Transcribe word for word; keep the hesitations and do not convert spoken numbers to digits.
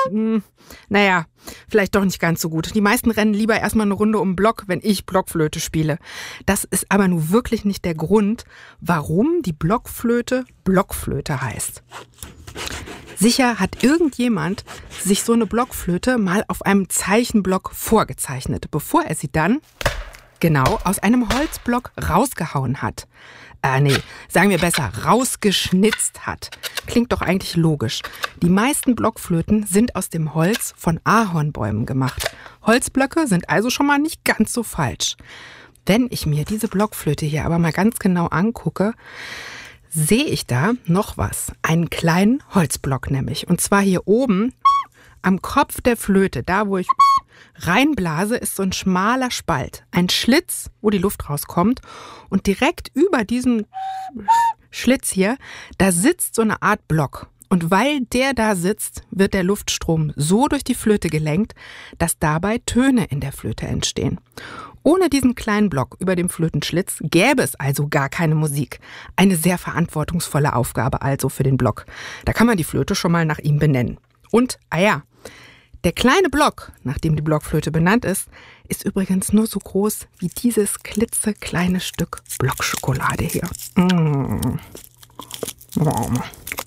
hm, naja, vielleicht doch nicht ganz so gut. Die meisten rennen lieber erstmal eine Runde um den Block, wenn ich Blockflöte spiele. Das ist aber nun wirklich nicht der Grund, warum die Blockflöte Blockflöte heißt. Sicher hat irgendjemand sich so eine Blockflöte mal auf einem Zeichenblock vorgezeichnet, bevor er sie dann genau aus einem Holzblock rausgehauen hat. Äh, nee, sagen wir besser, rausgeschnitzt hat. Klingt doch eigentlich logisch. Die meisten Blockflöten sind aus dem Holz von Ahornbäumen gemacht. Holzblöcke sind also schon mal nicht ganz so falsch. Wenn ich mir diese Blockflöte hier aber mal ganz genau angucke, sehe ich da noch was. Einen kleinen Holzblock nämlich. Und zwar hier oben am Kopf der Flöte, da wo ich reinblase, ist so ein schmaler Spalt. Ein Schlitz, wo die Luft rauskommt. Und direkt über diesem Schlitz hier, da sitzt so eine Art Block. Und weil der da sitzt, wird der Luftstrom so durch die Flöte gelenkt, dass dabei Töne in der Flöte entstehen. Ohne diesen kleinen Block über dem Flötenschlitz gäbe es also gar keine Musik. Eine sehr verantwortungsvolle Aufgabe also für den Block. Da kann man die Flöte schon mal nach ihm benennen. Und, ah ja, der kleine Block, nach dem die Blockflöte benannt ist, ist übrigens nur so groß wie dieses klitzekleine Stück Blockschokolade hier. Mmh.